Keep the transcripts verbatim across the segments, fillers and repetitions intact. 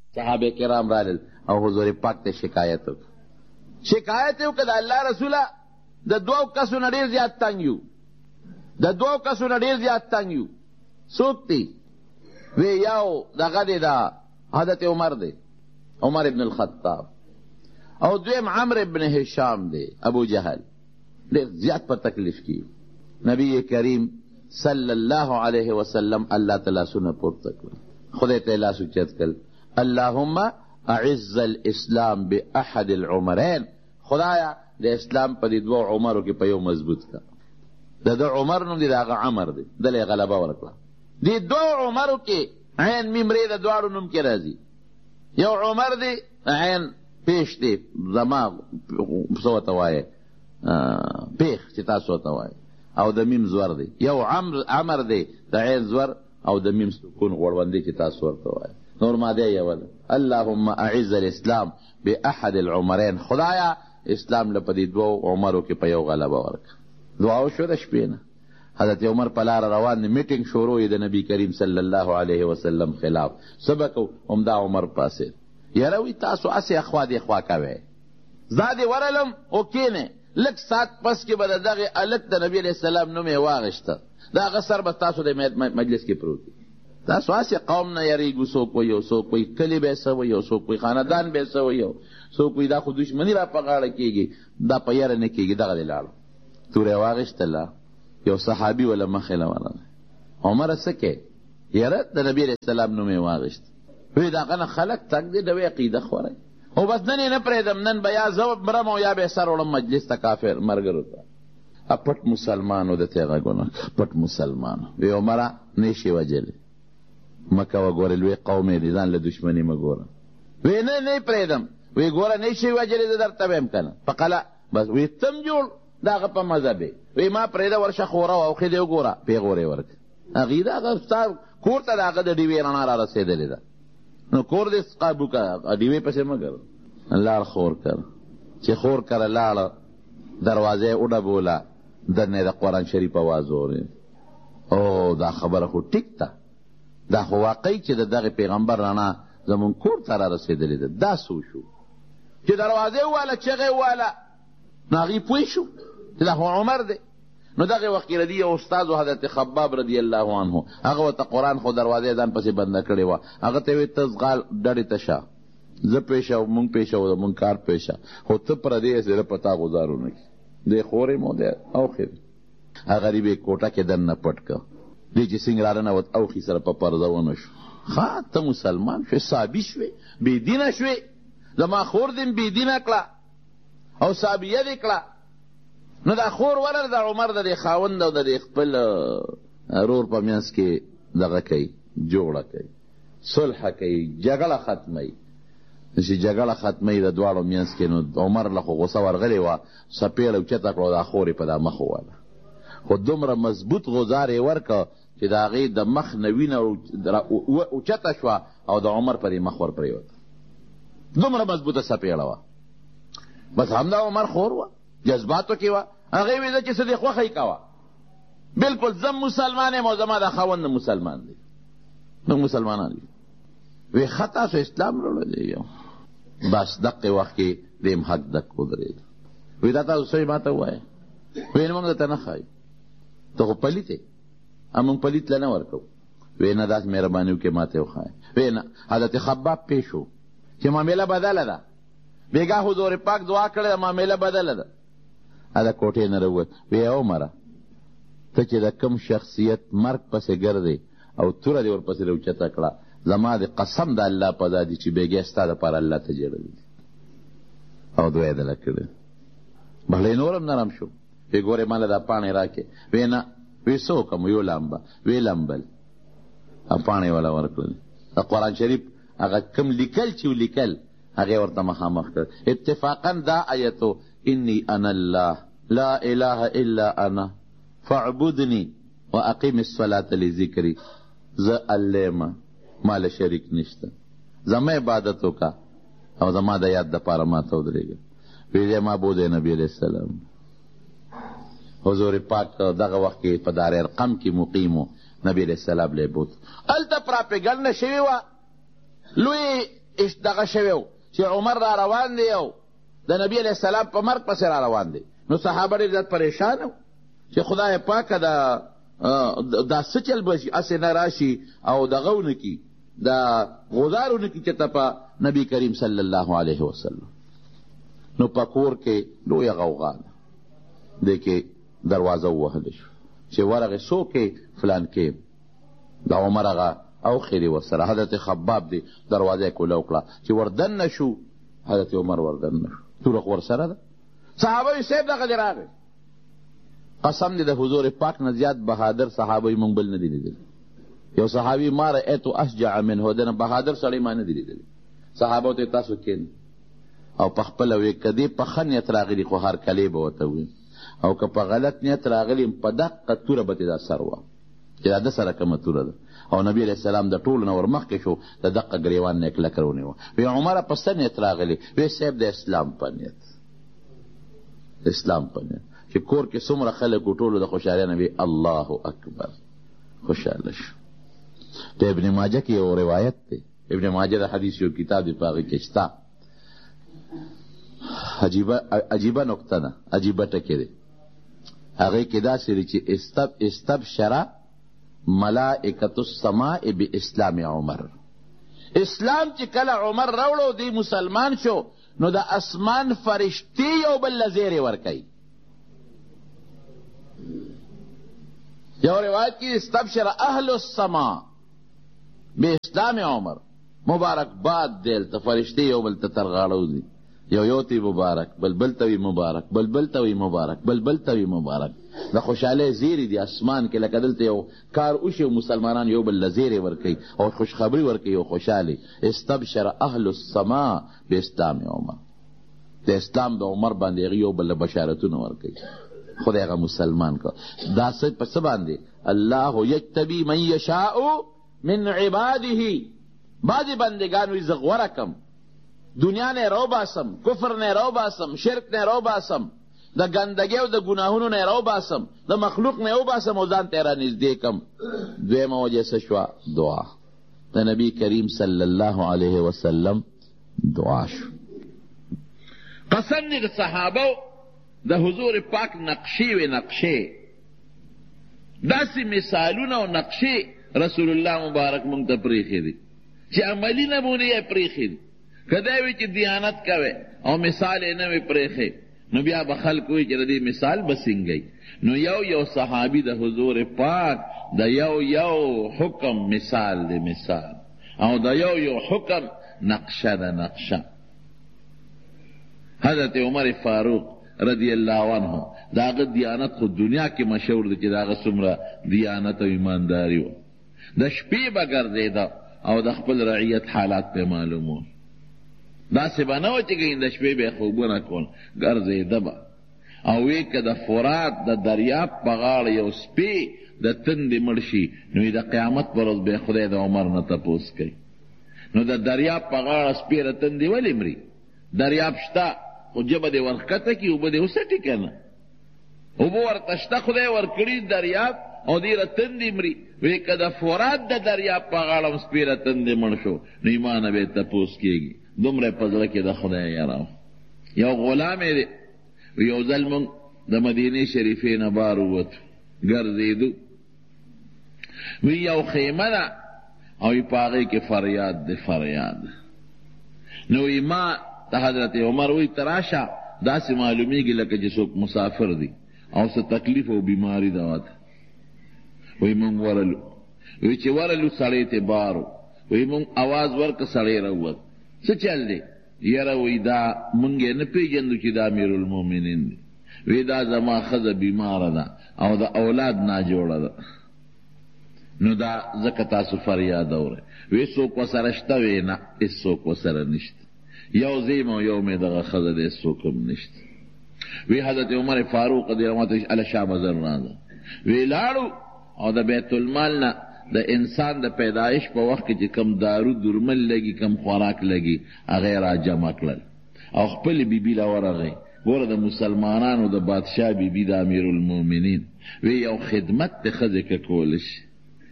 صحابه کرام رالل او حضور پاک ته شکایت وکړه شکایت یې وکړه د الله رسوله د دوو کسو نه ډېر زیات تنګ یو د دوو کسو نه ډېر زیات تنګ یو څوک دی وی یو دغه دی دا حضرت عمر دی عمر ابن الخطاب او دویم عمر ابن هشام دی ابو جهل ډېر زیات په تکلیف کی نبی کریم صلی الله علیه وسلم الله تعالی سونه پورته کړل خدای ته لاس اوچت کړل اللهم اعز الاسلام باحد العمرین خدایا د اسلام په دې دوه عمرو کې په یو مضبوط کا د د عمر نوم دی د هغه عمر دی دله غلبه ورکړه دې دوه عمرو کې عین میمری د دواړو نوم کې راځي یو عمر دی عین پیش دی زما څه ورته وایې پیخ چې تاسو ورته وایې او د میم زور دی یو عمر دی د عین زور او د میم سکون غوړوندی چې تاسو ورته وایې نور ماده یې وله اللهم اعز الاسلام باحد العمرین خدایا اسلام له په دې دوو عمرو کې په یو غلبه ورکړه دعا وشوه د شپې نه حضرت عمر په لاره روان دی میټینګ شروع یې د نبی کریم صلی الله علیه وسلم خلاف سبق همدا عمر پاسې یاره وی تاسو هسې اخوا دې خوا کوئ زه دې ورلم او کینې لږ ساعت پس کې به د دغې هلک د نبي علیه السلام نوم یې واغېسته د هغه سر به تاسو د مجلس کې پروت وي تاسو هسې قوم نه یریږو څوک وایي او څوک وایي کلي به یې څه وایي او څوک وایي خاندان به یې څه وایي او څوک وایي دا خو دشمني را په غاړه کېږي دا په یره نه کېږي دغه دې لاړو توره یې واغېستله یو صحابي وله مخې له ورغلی عمره څه کې یاره د نبي علیه السلام نوم یې واغېست وی د هغه نه خلک تګ دی د وی عقیده خوری او بس نن یې نه پرېږدم نن به یا زه مرم او یا به یې سر وړم مجلس ته کافر ملګرو ته پټ مسلمان و د ته یې غږونه پټ مسلمان وی عمره نه شي وجلی مه کوه ګورې لوی قوم یې دی ځان له دشمني مه ګوره وی نه نه یې پرېږدم وی ګوره نه شي وجلی زه درته ویم که نه په قله بس وی تم جوړ د هغه په مذهب یې وی ما پرېږده ورشه خوره واوښې دی وګوره پېغور یې ورکړه هغې د هغه ستا کور ته د هغه د ډیوې رڼا را رسېدلې ده نو کور دې قابو که ډیوې پسې مه ګره لاړ خور کر چې خور کره لاړه دروازه یې وډبوله دننه د قرآن شریف اواز اورې او دا خبره خو ټیک ده دا خو واقعي چې د دغې پیغمبر رڼا زمونږ کور ته را رسېدلې ده دا څه وشو چې دروازه یې وواله چغې یې وواله نو هغې پوه شو چې دا خو عمر دی نو دغې وخت کې ردي یو استاد و حضرت خباب رضی الله عنه هغه ورته قرآن خو دروازه یې ځان پسې بنده کړې وه هغه ته یې ویې ته زغال ډډې ته شه زه پیشه او مونږ پیشه او مونږ کار پیشه خو ته پردې یې زه په تا ګزارو نه کړي دی خورې مو دی اوښې دی هغه غریب یې کوټه کې دننه پټ کړه دی چې څنګه راننوت اوښي سره په پرده ونه شو ښه ته مسلمان شوې صابي شوې بېدینه شوې زما خور دې بېدینه کړه او صابیه دې کړه نو دا خور ولر د عمر د دې خاوند او د دې خپل رور په منځ کې دغه کوي جوړه کوي صلح کوي جګړه ختموي چې جګړه ختموي د دواړو منځ کې نو عمر له خو غوسه ورغلې وه څپېړه اوچته کړه او دا خور یې په دا مخ وواله خو دومره مضبوط غوزار یې ورکړه چې د هغې د مخ نه وینه اوچته شوه او د عمر پر یې مخ ور پرېوته دومره مضبوطه څپېړه وه بس همدا عمر خور وه جذباتو کې وه هغې وې زه چې څه دې خوښه یې کوه بلکل زه مسلمان یم او زما دا خاوند مسلمان دی موږ مسلمانان یو وی ښه تاسو اسلام راوړلی بس دقې وخت کې دیم حق دک ودرېد وی دا تاسو څه ما ته ووایه وی نه موږ درته نه ښایو ته خو پلیت یې موږ پلیت له نه ورکوو وی نه داسې مهرباني وکړې ما ته وښایه وی نه حضرت خباب پیش و چې معامله بدله ده بېګاه حضور پاک دعا کړې ده معامله بدله ده هله کوټې نه راووت وی عمره ته چې د کم شخصیت مرګ پسې ګرځې او توره دې ورپسې راوچته کړه زما د قسم د الله په ذات چې بېګیا ستا دپاره الله ته جوړوي او دعا یې دله کړې بهله یې نور هم نرم شو وی ګورې ماله دا پاڼې راکې وی نه وی څه وکړم یو لامبه وی لمبل پاڼې والا ورکړل د قرآن شریف هغه کم لیکل چې لیکل هغې ورته مخامخ کړ اتفاقا دا آیتو انی انا الله لا اله الا انا فاعبدنی واقیم الصلاة لذکری زه الله ما مال شریک نشته زما عبادت وکړه او زما د یاد دپاره ما ته ودرېږه ویې ما بوځی نبي علیه السلام حضور پاک دغه وخت کې په دار ارقم کې مقیم و نبي علیه السلام لی بوت هلته پراپیګنډه شوې وه لوی دغه شوی و چې عمر را روان دی او د نبی علیه السلام په مرګ پسې را روان دی. نو صحابه ډېر زیات پریشان و چې خدای پاکه دا دا څه چل به شي، هسې نه راشي او دغه ونه کي، دا غذار ونه کي چېرته په نبي کریم صلی الله علیه وسلم. نو په کور کې لویه غوغا ده، دی کې دروازه ووهلی شو چې ورغې څوک یې فلان کې دا عمر هغه اوخې دی ورسره. حضرت خباب دی دروازه یې کوله وکړه چې وردن نه شو، حضرت عمر وردن نه شو، توره خو ورسره ده. صحابه یې صاحب دغه دی راغی، قسم دی د حضور پاک نه زیات بهادر صحابه مونږ بل نه دی لیدلی. یو صحابي ما رأیتو اشجع منه، دنه بهادر سړی ما نه دی لیدلی. صحابو ته تاسو کښېنئ او په خپله وی که دې په ښه نیت راغلي خو هرکلی به ورته وي، او که په غلط نیت راغلي په دقه توره به تې دا سر وه چې دا ده سره کومه توره ده. او نبي علیه السلام د ټولو نه ورمخکې شو، د دقه ګریوان نه یې کلکه ونیوه. وی عمره په څه نیت راغلي؟ وی صاحب د اسلام په نیت، د اسلام په نیت چې کور کې څومره خلک و ټولو د خوشحالۍ نه وی الله اکبر خوشحاله شو. د ابن ماجه کې یو روایت دی، ابن ماجه د حدیث یو کتاب دی، په هغې کې شته عجیبه نکته ده، عجیبه ټکې دی. هغې کې داسې دی چې استب استبشره ملائکة السماء باسلام عمر. اسلام چې کله عمر راوړو دی مسلمان شو، نو د اسمان فرشتي یو بل له زیرې ورکوي. یو روایت کې استبشر اهل السماء باسلام عمر، مبارک باد دی هلته فرشتي یو بل ته ترغاړو دي، یو یو ته مبارک، بل بل ته وي مبارک، بل بل ته وي مبارک، بل بل ته وي مبارک. د خوشحالۍ زیرې دي اسمان کې، لکه دلته یو کار وشي او مسلمانان یو بل له زیرې ورکوي او خوشخبري ورکوي او خوشحالي. استبشر اهل السماء باسلام عمر، د اسلام د عمر باندې هغې یو بل له بشارتونه ورکوي، خدای هغه مسلمان که. دا څه په څه باندې؟ الله یجتبي من یشاء من عباده. بعضې بندګان وي زه غوره کم، دنیا نه رو باسم، کفر نه رو باسم، شرک نه رو باسم، د ګندګۍ او د ګناهونو نه رو باسم، د مخلوق نه وباسم او ځان ته یې رانږدې کم. دویمه وجه څه شوه؟ دعا. د نبي کریم صلی الله علیه وسلم دعا شو. قسم دی د صحابو د حضور پاک نقشې وې، نقشې داسې مثالونه او نقشې رسول الله مبارک مونږ ته پرېښې دي چې عملي نمونې یې پرېښې دي. که دا وي چې دیانت کوئ او مثال یې نه وي پرېښې، نو بیا به خلک وایي چې د دې مثال به څنګه. نو یو یو صحابي د حضور پاک د یو یو حکم مثال دی، مثال، او د یو یو حکم نقشه ده، نقشه. حضرت عمر فاروق رضی الله عنه د هغه دیانت خو دنیا کې مشهور دی چې د هغه څومره دیانت او ایمانداري وه. د شپې به ګرځېده او د خپل رعیت حالات پې معلومون. داسې به نه وه چې ګینې د شپې به یې خوبونه کول، ګرځېده به او وی که د فرات د دریاب په غاړه یو سپی د تندې مړ شي، نو د قیامت پر ورځ به خدای د عمر نه تپوس کوي. نو د دریاب په غاړه سپی د تندې ولې مري؟ دریاب شته خو ژبه دې ورښکته کړي، اوبه دې وسټي که نه؟ اوبه ورته شته، خدای ورکړي دریاب او دې له تندې مري. وی که د فرات د دریاب په غاړه سپی د تندې مړ شو، نو ایمان به یې تپوس کېږي. دومره په زړه کې د خدای یاره. یو غلام یې دی، یو ځل مونږ د مدینې شریفې نه بار ووتو، ګرځېدو، وی یو خیمه ده او په هغې کې فریاد دی، فریاد. نو وی ما د حضرت عمر وی ته راشه، داسې معلومیږي لکه چې څوک مسافر دی او څه تکلیف او بیماري ده ورته. وی مونږ ورلو، وی چې ورلو سړی ته بارو، وی مونږ اواز ورکه سړی راووت. څه چل دی؟ یاره وی دا مونږ یې نه پېژندو چې دا امیرالمؤمنین دی. وی دا زما ښځه بیماره ده او د اولاد ناجوړه ده، نو دا ځکه تاسو فریاد اورئ. وی څوک ورسره شته؟ وی نه، هېڅوک ورسره نشته. یو زیم او یو مې دغه ښځه دی، هېڅوک هم نشته. وی حضرت عمر فاروق رضی الله عنه هله شاه بزر راځه. وی لاړو او د بیت المال نه د انسان د پیدایش په وخت کې چې کم دارو درمل لګي، کم خوراک لګي، هغه را جمع کړل او خپل بیبي له ورغی. ګوره د مسلمانانو د بادشاه بیبي د امیرالمؤمنین. وی یو خدمت د ښځې که کولی شي،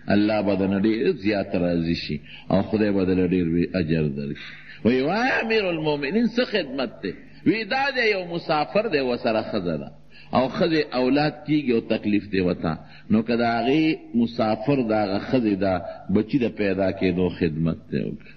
الله به دنه ډېر زیات راضي شي او خدای به دله ډېر اجر درکړي. وایي وای امیر المؤمنین څه خدمت دی؟ وی دا دی یو مسافر دی ورسره ښځه ده او ښځې اولاد کېږي او تکلیف دی ورته، نو که د هغې مسافر د هغه ښځې د بچي د پیدا کېدو خدمت دی وکړي.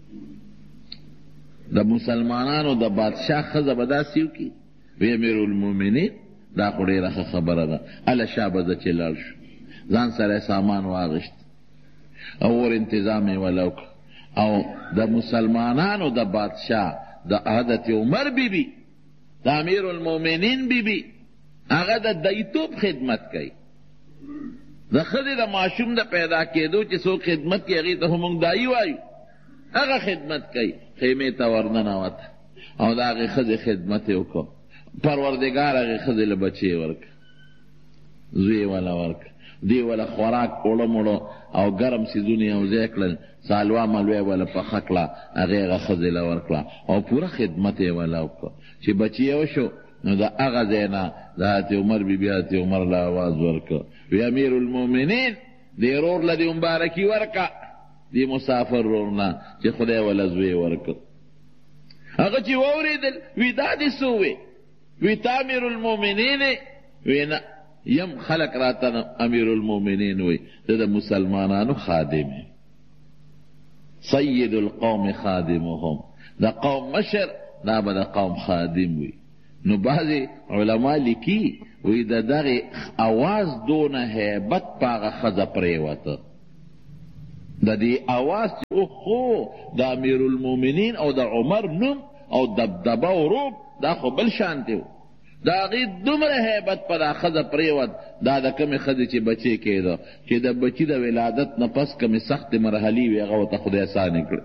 د مسلمانانو د بادشاه ښځه به داسې وکړي؟ وی امیر المؤمنین دا خو ډېره ښه خبره ده. هله شا به زه چې لاړ شو، ځان سره سامان واغشت او ور انتظام یې وله وکړ. او د مسلمانانو د بادشاه د حضرت عمر بی بی د امیر المؤمنین بی بی هغه د دیتوب خدمت کوي. د ښځې د ماشوم د پیدا کېدو چې څوک خدمت کوي هغې ته خو موږ دایي وایو، هغه خدمت کوي. خیمې ته ورننوته او د هغې ښځې خدمت یې وکړو. پروردګار هغې ښځې له بچې ورکړه، زوی یې وله ورکړه، دی وله خوراک اوړه موړه او ګرم څیزونه یو ځای کړل، سالوا ملوی وله پخه کړه، هغې هغه ښځې له ورکړه او پوره خدمت یې وله وکړه. چې بچی یې وشو نو د هغه ځای نه د حضرت عمر بی بی حضرت عمر له آواز ورکړه، وی امیر المؤمنین دې رور له دې مبارکي ورکړه، دې مسافر رور نه چې خدای وله زوی ورکړه. هغه چې واورېدل وی دا دې څه وې؟ وی تا امیر المؤمنین وی نه یم خلق راته امیر المؤمنین وی ته د مسلمانانو خادم یې، سید القوم خادمهم، د قوم مشر دا به د قوم خادم وي. نو بعضې علما لیکي وی د دغې اواز دونه هیبت په هغه ښځه پرېوته، د دې اواز چې اوخو د امیر المؤمنین او د عمر نوم او دبدبه او روب دا خو بل شانتې و، د هغې دومره هیبت په دا ښځه پرېوت. دا د کومې ښځې چې بچی کېده چې د بچي د ولادت نه پس کومې سختې مرحلې وي هغه ورته خدای اسانې کړې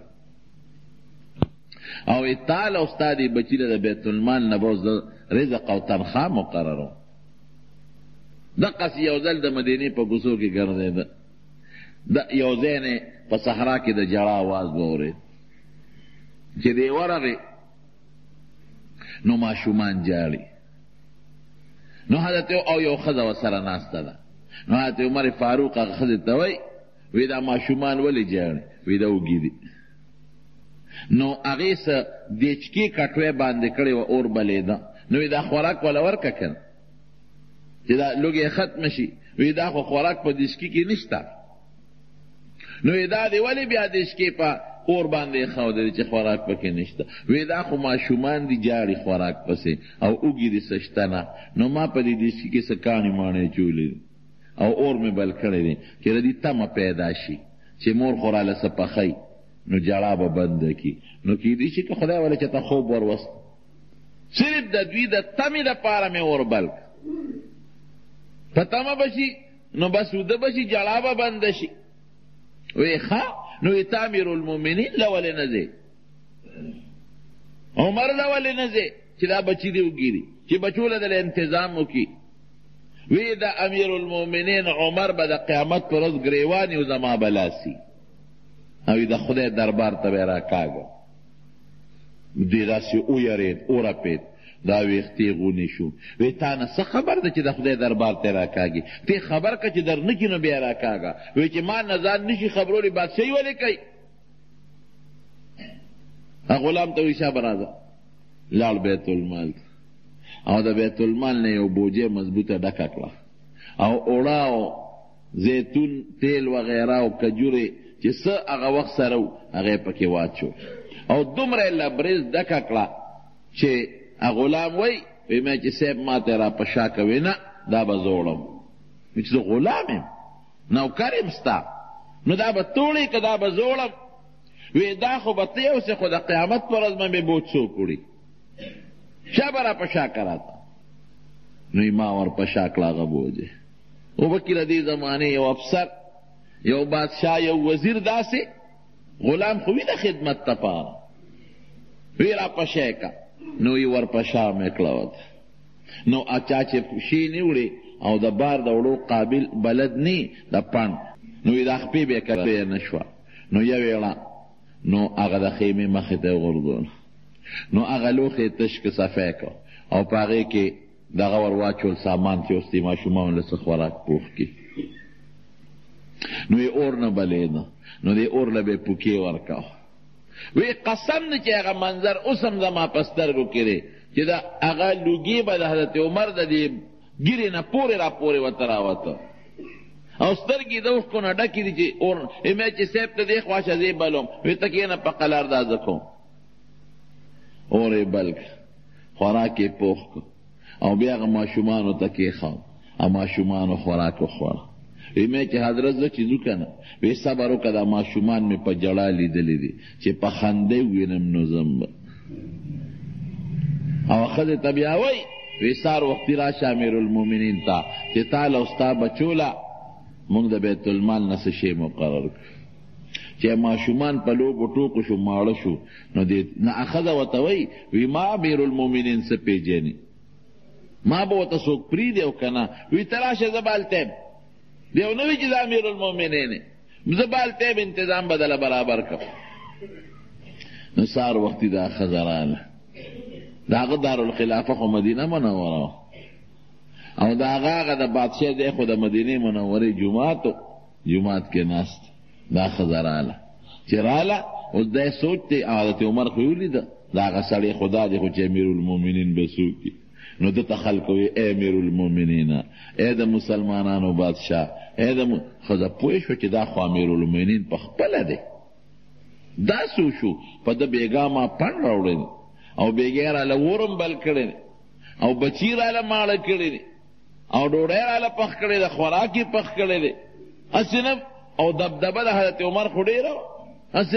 او تعالی او ستا دې بچي له د بیت المال نه به اوس د رزق او تنخوا مقرر و. دقسې یو ځل د مدینې په کوڅو کې ګرځېده، یو ځای نه په صحرا کې د ژړا اواز به اورېد چې دی ورغې نو ماشومان جاړي. نو حضرت او یو ښځه ورسره ناسته ده. نو حضرت عمر فاروق هغه ښځې ته وایي وی دا ماشومان ولې جاړي؟ وی دا وږي دي. نو هغې څه دیچکې کټوۍ باندې کړې وه، اور بلېده. نو وی دا خوراک وله ورکه که نه چې دا لوږې ختمه شي؟ وی دا خو خوراک په دیچکې کې نشته. نو وی دا دې ولې بیا دیچکې په اور باندې ایښودلې چې خوراک پکې نشته؟ وی دا خو ماشومان دي جاړي خوراک پسې او اوږي دي څه شته نه. نو ما په دې دیچکې کې څه کاڼې ماڼې چولې دي او اور مې بل کړی دی چې د دې تمه پیدا شي چې مور خو راله څه پخی نو جړا به بنده کي. نو کیدی شي که خدای وله چېته خوب وروست، صرف د دوی د تمې دپاره مې اور بل په تمه به شي نو بس وده به شي، جړا به بنده شي. وی ښه نو وی تا امیر المؤمنین له ولې نه ځې؟ عمر له ولې نه ځې چې دا بچي دې وګیري چې بچو له دله انتظام وکړي؟ وی د امیر المؤمنین عمر به د قیامت پر ورځ ګریوان یو زما بلاسي او د خدای دربار ته به راکاږه. دې داسې ویرېد ورپېد، دا ویښتې غونې شو. وی تا نه څه خبر ده چې د خدای دربار ته راکاږي؟ ته خبر که چې در نه کي نو بیا راکاږه. وی چې ما نه ځان نشي خبرولی بادشاهي ولې کوي؟ غلام ته وی شا به راځه، لاړ بیت المال او د بیت المال نه یو بوجې مضبوطه ډکه کړه او اوړه او زیتون تیل وغیره او کجورې چې څه هغه وخت سره و هغه یې پکې واچو او دومره یې لبریز ډکه کړه چې غلام وی وی مې چې صاحب ما ته را په شا کوې نه دا به زه وړم. چې زه غلام یم نوکر یم ستا، نو دا به توړې که دا به زه وړم؟ وی دا خو به ته یو څه خو د قیامت په ورځ باندې بوج څوک وړي؟ چا به را په شا کراته؟ نو ما ور په شا کړه هغه بوجې. وبکې د دې زمانې یو افسر یو بادشاه یو وزیر داسې غلام خو وي د خدمت دپاره وی را په شا یې که نو یې ور په شا مې کړه ورته. نو چا چې شي نه وړي او د بار د وړو قابل بلد نی د پڼ نو یې دا خپې بیا کړې نه شوه. نو یو ویړه نو هغه د خیمې مخې ته یې غورځول، نو هغه لوښی یې تش که صفی کړ او په هغې کې دغه ور واچول سامان چې اوس دې ماشومانو له څه خوراک پوخ کړي. نو یې اور نه بلېده، نو دې اور له به یې پوکې ورکاو. وی قسم دی چې هغه منظر اوس هم زما په سترګو کې دی چې د هغه لوګي به د حضرت عمر د دې ګیرې نه پورې را پورې ورته راوته او سترګې د اوښکو نه ډکې دي چې اور مې چې صاحب ته دې خوا شه زه یې بلوم. وی ته کښېنه په قلار دا زه کوم. اور یې بل کړ، خوراک یې پوخ کړ او بیا هغه ماشومانو ته کېښاو او ماشومانو خوراک وخوړه. وی مې چې حضرت زه چې ځو که نه، وی صبر وکړه دا ماشومان مې په جړا لیدلي دي چې په خندې ووینم نو ځم به. او ښځې ته بیا وایي وی سار وختي راشه امیرالمؤمنین ته چې تا له ستا بچو له مونږ د بیت المال نه څه شی مقرر کړو. چې ماشومان په لوبو ټوکو شو ماړه شو نو دې نه ښځه ورته وایي وی ما امیرالمؤمنین څه پېژني، ما به ورته څوک پرېږدي او که نه. وی ته راشه زه به هلته یم. دیو نوی چې دا امیرالمؤمنین زه به هلته یم، انتظام به دله برابر کړم. نو سهار وختي دا ښځه راغله، د هغه دارالخلافه خو مدینه منوره وه او د هغه هغه د بادشاه دی خو د مدینې منورې جومات و، جومات کې ناست. دا ښځه راغله، چې راغله اوس دا یې سوچ دی حضرت عمر خو یې ولیده د هغه سړی خو دا دی خو چې امیرالمؤمنین به څوک وي. نو دته خلک وی ای امیرالمؤمنین، ای د مسلمانانو بادشاه، ای د ښځه پوه شوه چې دا خو امیرالمؤمنین په خپله دی. دا څو شو په ده بېګا ما پڼ راوړی دی او بېګی راله ورم بل کړی دی او بچي راله ماړه کړی دی او ډوډۍ راله پخ کړی ده، خوراک یې پخ کړی دی. هسې نه او دبدبه د حضرت عمر خو ډېره وه.